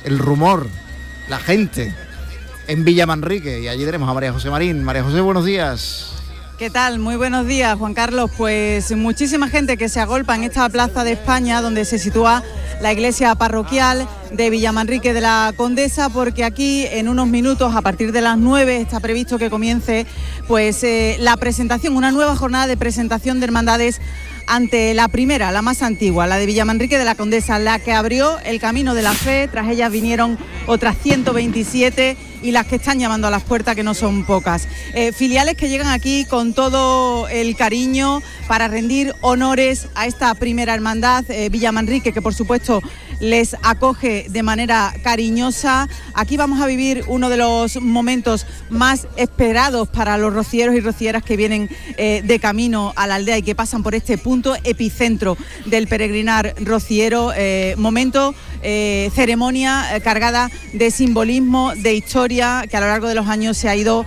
el rumor, la gente en Villa Manrique, y allí tenemos a María José Marín. María José, buenos días. ¿Qué tal? Muy buenos días, Juan Carlos. Pues muchísima gente que se agolpa en esta Plaza de España, donde se sitúa la iglesia parroquial de Villamanrique de la Condesa, porque aquí en unos minutos, a partir de las 9, está previsto que comience pues la presentación, una nueva jornada de presentación de hermandades ante la primera, la más antigua, la de Villamanrique de la Condesa, la que abrió el camino de la fe. Tras ellas vinieron otras 127 y las que están llamando a las puertas, que no son pocas. Filiales que llegan aquí con todo el cariño para rendir honores a esta primera hermandad, Villamanrique, que por supuesto les acoge de manera cariñosa. Aquí vamos a vivir uno de los momentos más esperados para los rocieros y rocieras que vienen de camino a la aldea y que pasan por este punto epicentro del peregrinar rociero. Momento, ceremonia cargada de simbolismo, de historia, que a lo largo de los años se ha ido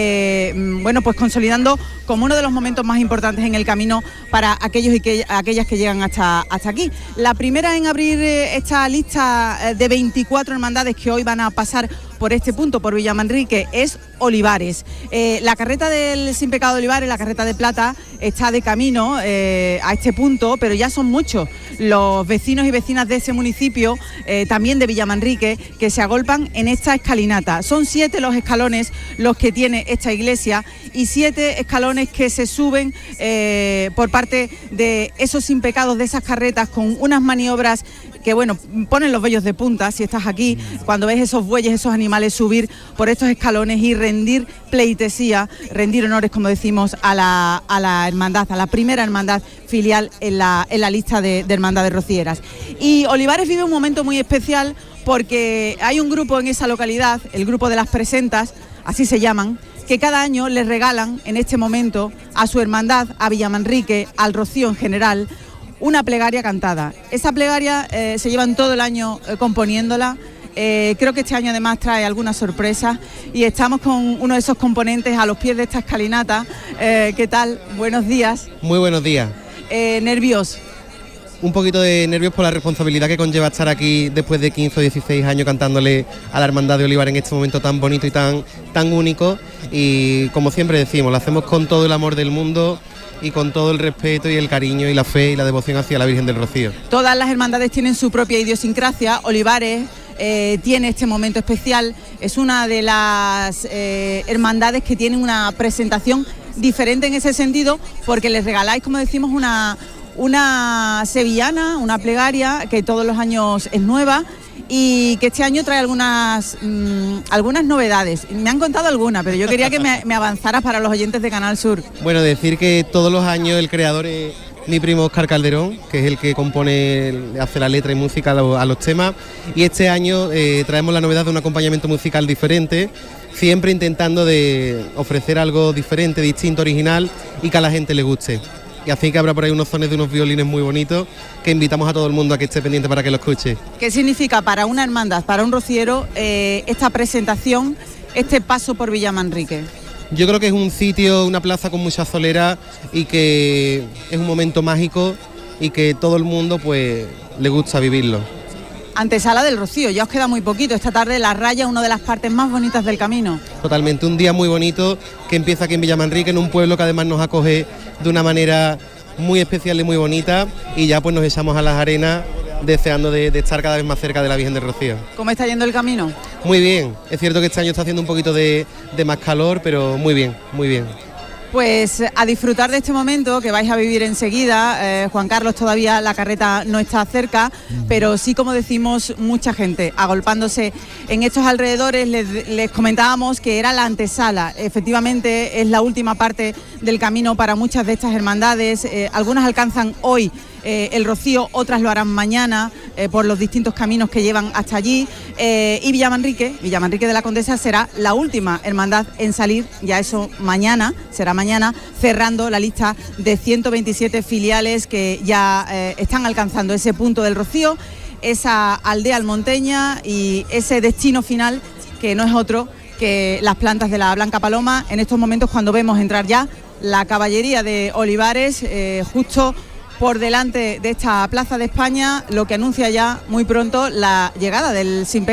pues consolidando como uno de los momentos más importantes en el camino para aquellos y aquellas que llegan hasta aquí. La primera en abrir esta lista de 24 hermandades que hoy van a pasar por este punto, por Villamanrique, es Olivares. La carreta del Sin Pecado de Olivares, la carreta de plata, está de camino a este punto, pero ya son muchos los vecinos y vecinas de ese municipio, también de Villamanrique, que se agolpan en esta escalinata. Son 7 los escalones los que tiene esta iglesia y 7 escalones que se suben por parte de esos Sin Pecados, de esas carretas, con unas maniobras que, bueno, ponen los vellos de punta si estás aquí, cuando ves esos bueyes, esos animales subir por estos escalones y rendir pleitesía, rendir honores, como decimos, a la hermandad, a la primera hermandad filial en la lista de hermandades rocieras. Y Olivares vive un momento muy especial porque hay un grupo en esa localidad, el grupo de las presentas, así se llaman, que cada año les regalan en este momento a su hermandad, a Villamanrique, al Rocío en general, una plegaria cantada. Esa plegaria se llevan todo el año componiéndola. Creo que este año además trae algunas sorpresas y estamos con uno de esos componentes a los pies de esta escalinata. ¿Qué tal? Buenos días. Muy buenos días. ¿Nervios? Un poquito de nervios por la responsabilidad que conlleva estar aquí después de 15 o 16 años cantándole a la Hermandad de Olivares en este momento tan bonito y tan único. Y como siempre decimos, lo hacemos con todo el amor del mundo y con todo el respeto y el cariño y la fe y la devoción hacia la Virgen del Rocío. Todas las hermandades tienen su propia idiosincrasia. Olivares tiene este momento especial. Es una de las hermandades que tienen una presentación diferente en ese sentido, porque les regaláis, como decimos, una sevillana, una plegaria que todos los años es nueva y que este año trae algunas novedades. Me han contado algunas, pero yo quería que me avanzaras para los oyentes de Canal Sur. Bueno, decir que todos los años el creador es mi primo Óscar Calderón, que es el que hace la letra y música a los temas, y este año traemos la novedad de un acompañamiento musical diferente, siempre intentando de ofrecer algo diferente, distinto, original y que a la gente le guste. Y así que habrá por ahí unos sones de unos violines muy bonitos que invitamos a todo el mundo a que esté pendiente para que lo escuche. ¿Qué significa para una hermandad, para un rociero, esta presentación, este paso por Villamanrique? Yo creo que es un sitio, una plaza con mucha solera y que es un momento mágico y que todo el mundo pues le gusta vivirlo. Antesala del Rocío, ya os queda muy poquito. Esta tarde la raya, una de las partes más bonitas del camino. Totalmente, un día muy bonito que empieza aquí en Villamanrique, en un pueblo que además nos acoge de una manera muy especial y muy bonita, y ya pues nos echamos a las arenas deseando de estar cada vez más cerca de la Virgen del Rocío. ¿Cómo está yendo el camino? Muy bien, es cierto que este año está haciendo un poquito de más calor, pero muy bien, muy bien. Pues a disfrutar de este momento que vais a vivir enseguida. Juan Carlos, todavía la carreta no está cerca, pero sí, como decimos, mucha gente agolpándose en estos alrededores. Les comentábamos que era la antesala. Efectivamente es la última parte del camino para muchas de estas hermandades. Algunas alcanzan hoy el Rocío, otras lo harán mañana por los distintos caminos que llevan hasta allí, y Villamanrique de la Condesa será la última hermandad en salir, ya eso será mañana, cerrando la lista de 127 filiales que ya están alcanzando ese punto del Rocío, esa aldea almonteña y ese destino final que no es otro que las plantas de la Blanca Paloma. En estos momentos, cuando vemos entrar ya la caballería de Olivares, justo por delante de esta Plaza de España, lo que anuncia ya muy pronto la llegada del Sin Pecado